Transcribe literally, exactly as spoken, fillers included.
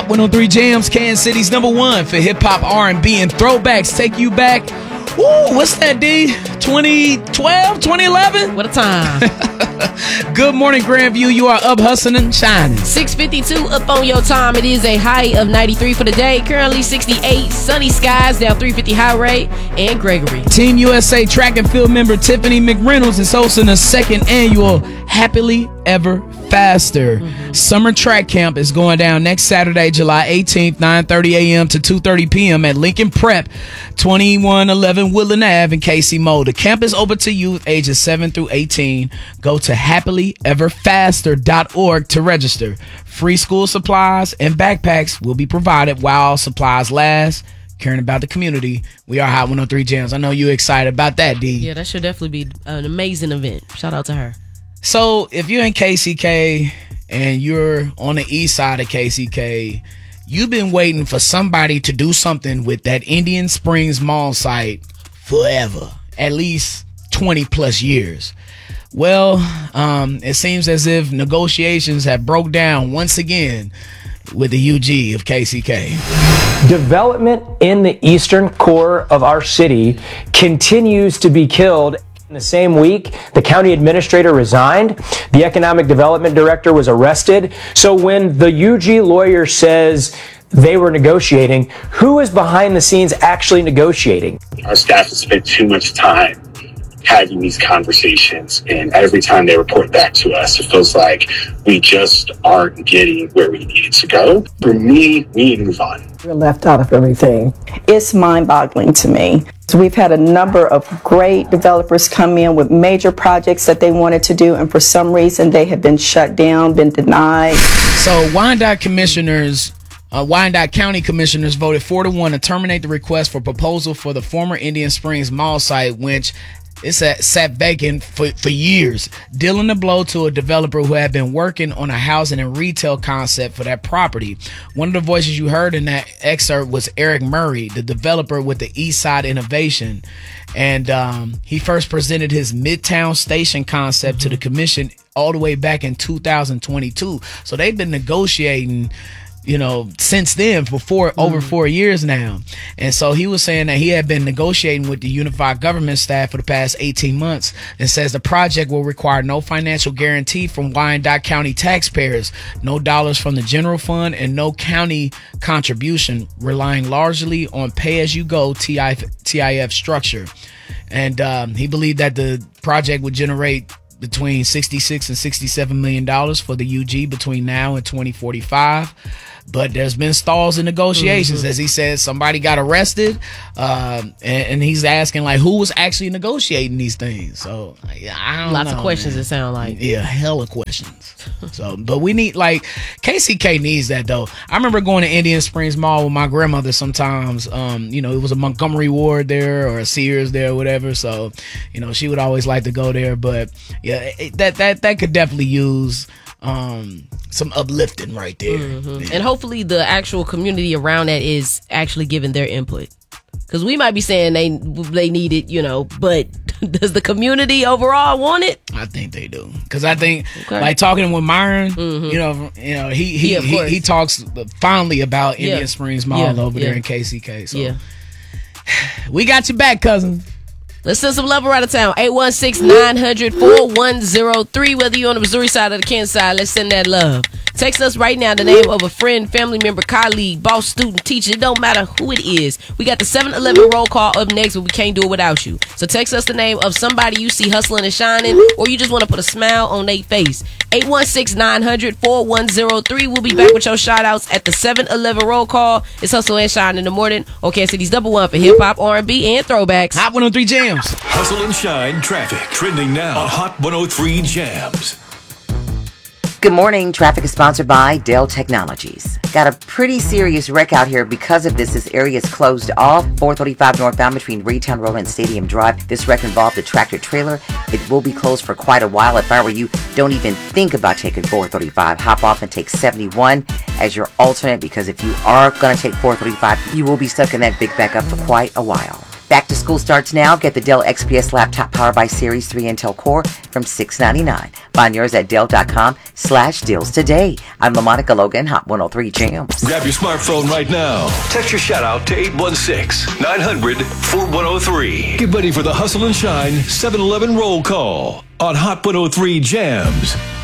Hot one oh three Jams, Kansas City's number one for hip-hop, R and B, and throwbacks. Take you back. Woo, what's that, D? twenty twelve, twenty eleven? What a time. Good morning, Grandview. You are up, hustling and shining. six fifty-two up on your time. It is a high of ninety-three for the day. Currently sixty-eight. Sunny skies down three fifty Highway and Gregory. Team U S A track and field member Tiffany McReynolds is hosting the second annual Happily Ever Faster. Mm-hmm. Summer track camp is going down next Saturday, July eighteenth, nine thirty a.m. to two thirty p.m. at Lincoln Prep, twenty-one eleven Woodland Avenue in K C Mo. The camp is open to youth ages seven through eighteen. Go to happily ever faster dot org to register. Free school supplies and backpacks will be provided while supplies last. Caring about the community. We are Hot one oh three Jams. I know you're excited about that, D. Yeah, that should definitely be an amazing event. Shout out to her. So if you're in K C K and you're on the east side of K C K, you've been waiting for somebody to do something with that Indian Springs Mall site forever, at least twenty plus years. Well, um, it seems as if negotiations have broke down once again with the U G of K C K. Development in the eastern core of our city continues to be killed. In the same week, the county administrator resigned. The economic development director was arrested. So when the U G lawyer says they were negotiating, who is behind the scenes actually negotiating? Our staff has spent too much time having these conversations, and every time they report back to us, it feels like we just aren't getting where we needed to go. For me, we need to move on. We're left out of everything. It's mind-boggling to me. So we've had a number of great developers come in with major projects that they wanted to do, and for some reason they have been shut down, been denied. So Wyandotte commissioners Uh, Wyandotte County commissioners voted four to one to terminate the request for proposal for the former Indian Springs Mall site, which it's sat, sat vacant for, for years, dealing the blow to a developer who had been working on a housing and retail concept for that property. One of the voices you heard in that excerpt was Eric Murray, the developer with the East Side Innovation. And um, he first presented his Midtown Station concept mm-hmm. to the commission all the way back in two thousand twenty-two. So they've been negotiating, you know, since then for four, mm. over four years now. And so he was saying that he had been negotiating with the unified government staff for the past eighteen months, and says the project will require no financial guarantee from Wyandotte County taxpayers, no dollars from the general fund, and no county contribution, relying largely on pay-as-you-go T I F structure. And um, he believed that the project would generate between sixty-six and sixty-seven million dollars for the U G between now and twenty forty-five. But there's been stalls in negotiations. Mm-hmm. As he said, somebody got arrested, uh, and, and he's asking, like, who was actually negotiating these things? So, I don't Lots know, of questions, man. It sound like. Yeah, hella questions. So, but we need, like, K C K needs that, though. I remember going to Indian Springs Mall with my grandmother sometimes. Um, you know, it was a Montgomery Ward there or a Sears there or whatever. So, you know, she would always like to go there. But, yeah, it, that, that, that could definitely use um some uplifting right there. Mm-hmm. Yeah. And hopefully the actual community around that is actually giving their input, because we might be saying they they need it, you know, but does the community overall want it? I think they do, because I think okay. like talking with Myron, mm-hmm. you know, you know he he, yeah, he he talks fondly about yeah. Indian Springs Mall yeah. over yeah. there in K C K. So yeah. we got your back, cousin. Let's send some love around the town. eight one six, nine hundred, four one zero three. Whether you're on the Missouri side or the Kansas side, let's send that love. Text us right now the name of a friend, family member, colleague, boss, student, teacher. It don't matter who it is. We got the seven eleven roll call up next, but we can't do it without you. So text us the name of somebody you see hustling and shining, or you just want to put a smile on their face. eight one six, nine hundred, four one zero three. We'll be back with your shout outs at the seven eleven roll call. It's Hustle and Shine in the morning. Okay, City's double one for hip hop, R and B, and throwbacks. Hot one oh three Jams. Hustle and Shine traffic trending now on Hot one oh three Jams. Good morning. Traffic is sponsored by Dell Technologies. Got a pretty serious wreck out here. Because of this, this area is closed off. four thirty-five northbound between Raytown Road and Stadium Drive. This wreck involved a tractor trailer. It will be closed for quite a while. If I were you, don't even think about taking four thirty-five. Hop off and take seventy-one as your alternate, because if you are going to take four thirty-five, you will be stuck in that big backup for quite a while. Back to school starts now. Get the Dell X P S laptop powered by Series three Intel Core from six ninety-nine. Find yours at Dell.com slash deals today. I'm LaMonica Logan, Hot one oh three Jams. Grab your smartphone right now. Text your shout out to eight one six, nine hundred, four one oh three. Get ready for the Hustle and Shine seven eleven roll call on Hot one oh three Jams.